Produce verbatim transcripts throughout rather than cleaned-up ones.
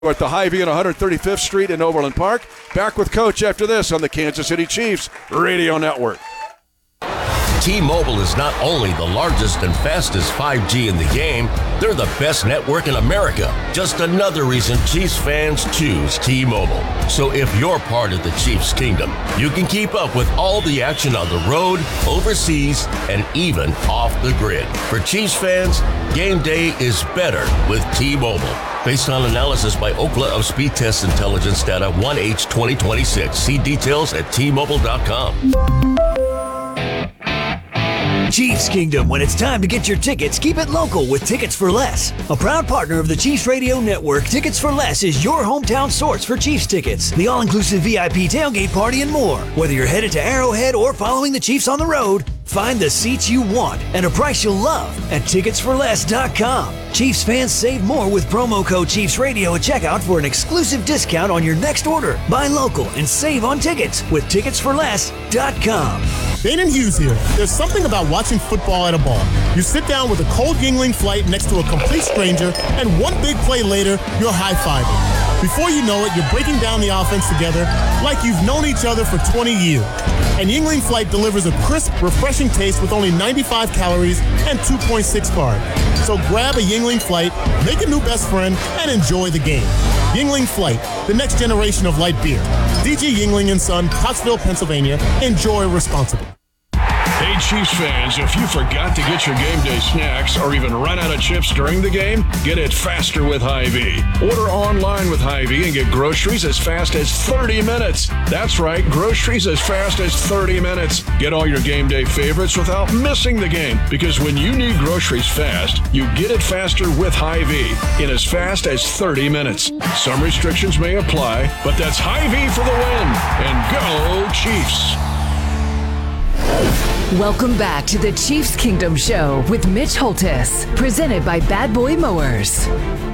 We're at the Hy-Vee on one hundred thirty-fifth Street in Overland Park. Back with Coach after this on the Kansas City Chiefs Radio Network. T-Mobile is not only the largest and fastest five G in the game, they're the best network in America. Just another reason Chiefs fans choose T-Mobile. So if you're part of the Chiefs Kingdom, you can keep up with all the action on the road, overseas, and even off the grid. For Chiefs fans, game day is better with T-Mobile. Based on analysis by Ookla of Speed Test Intelligence Data one H twenty twenty-six. See details at T Mobile dot com. Chiefs Kingdom, when it's time to get your tickets, keep it local with Tickets for Less. A proud partner of the Chiefs Radio Network, Tickets for Less is your hometown source for Chiefs tickets, the all-inclusive V I P tailgate party, and more. Whether you're headed to Arrowhead or following the Chiefs on the road, find the seats you want and a price you'll love at Tickets for Less dot com. Chiefs fans save more with promo code Chiefs Radio at checkout for an exclusive discount on your next order. Buy local and save on tickets with Tickets for Less dot com. Bain and Hughes here. There's something about watching football at a bar. You sit down with a cold Yingling flight next to a complete stranger, and one big play later, you're high-fiving. Before you know it, you're breaking down the offense together like you've known each other for twenty years. And Yingling Flight delivers a crisp, refreshing taste with only ninety-five calories and two point six carbs. So grab a Yingling Flight, make a new best friend, and enjoy the game. Yingling Flight, the next generation of light beer. D G Yingling and Son, Pottsville, Pennsylvania. Enjoy responsibly. Hey, Chiefs fans, if you forgot to get your game day snacks or even run out of chips during the game, get it faster with Hy-Vee. Order online with Hy-Vee and get groceries as fast as thirty minutes. That's right, groceries as fast as thirty minutes. Get all your game day favorites without missing the game, because when you need groceries fast, you get it faster with Hy-Vee in as fast as thirty minutes. Some restrictions may apply, but that's Hy-Vee for the win. And go Chiefs! Welcome back to the Chiefs Kingdom Show with Mitch Holtis, presented by Bad Boy Mowers.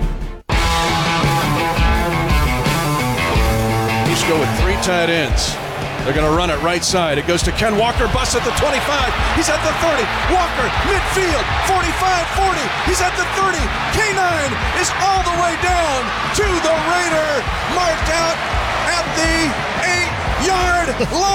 Chiefs go with three tight ends. They're going to run it right side. It goes to Ken Walker, busts at the twenty-five. He's at the thirty. Walker, midfield, forty-five forty. He's at the thirty. K nine is all the way down to the Raider, marked out at the eight-yard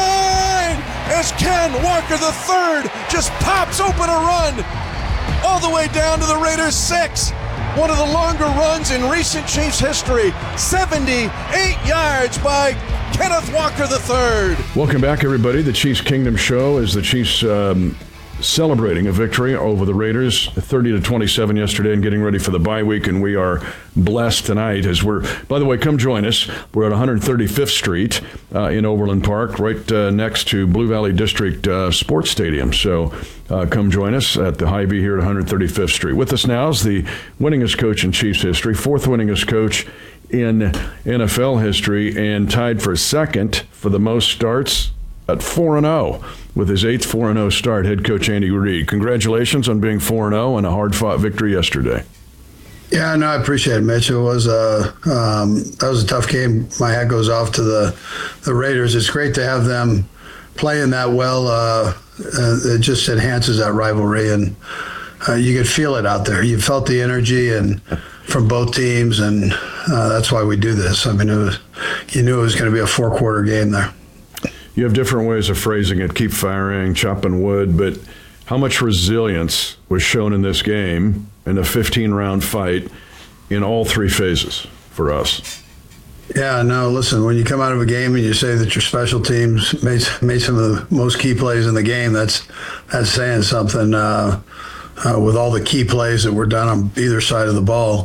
line. As Ken Walker the third just pops open a run all the way down to the Raiders six. One of the longer runs in recent Chiefs history. seventy-eight yards by Kenneth Walker the third. Welcome back, everybody. The Chiefs Kingdom Show is the Chiefs um, celebrating a victory over the Raiders, thirty to twenty-seven yesterday, and getting ready for the bye week. And we are blessed tonight as we're, by the way, come join us. We're at one hundred thirty-fifth Street uh, in Overland Park, right uh, next to Blue Valley District uh, Sports Stadium. So uh, come join us at the Hy-Vee here at one hundred thirty-fifth Street. With us now is the winningest coach in Chiefs history, fourth winningest coach in N F L history, and tied for second for the most starts at four and oh with his eighth four and oh start, head coach Andy Reid. Congratulations on being four and oh and a hard-fought victory yesterday. Yeah, no, I appreciate it, Mitch. It was a um, that was a tough game. My hat goes off to the the Raiders. It's great to have them playing that well. Uh, uh, it just enhances that rivalry, and uh, you could feel it out there. You felt the energy and from both teams, and uh, that's why we do this. I mean, it was, you knew it was going to be a four-quarter game there. You have different ways of phrasing it, keep firing, chopping wood, but how much resilience was shown in this game in a fifteen-round fight in all three phases for us? Yeah, no, listen, when you come out of a game and you say that your special teams made, made some of the most key plays in the game, that's that's saying something. Uh, uh, with all the key plays that were done on either side of the ball.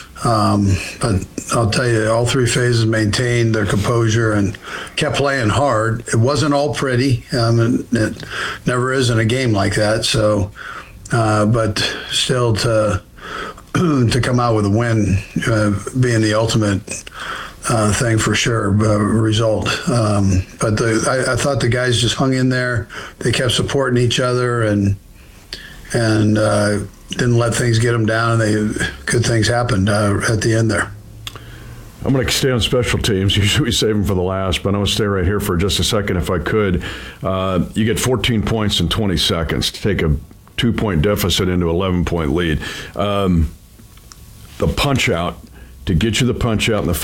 Um, but I'll tell you, all three phases maintained their composure and kept playing hard. It wasn't all pretty. Um, and it never is in a game like that. So, uh, but still to to come out with a win, uh, being the ultimate uh, thing for sure, uh, result. Um, but the, I, I thought the guys just hung in there. They kept supporting each other and and. Uh, didn't let things get them down, and they good things happened uh, at the end there. I'm going to stay on special teams. Usually we save them for the last, but I'm going to stay right here for just a second if I could. Uh, you get fourteen points in twenty seconds to take a two-point deficit into eleven-point lead. Um, the punch-out to get you the punch out in the